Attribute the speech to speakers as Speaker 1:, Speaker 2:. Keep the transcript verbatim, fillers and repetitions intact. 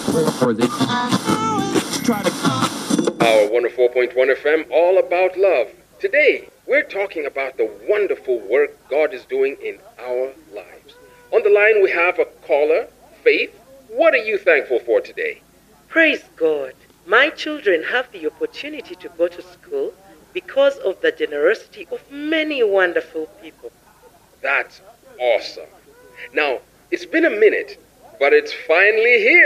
Speaker 1: Our one oh four point one F M, all about love. Today, we're talking about the wonderful work God is doing in our lives. On the line, we have a caller, Faith. What are you thankful for today?
Speaker 2: Praise God. My children have the opportunity to go to school because of the generosity of many wonderful people.
Speaker 1: That's awesome. Now, it's been a minute, but it's finally here.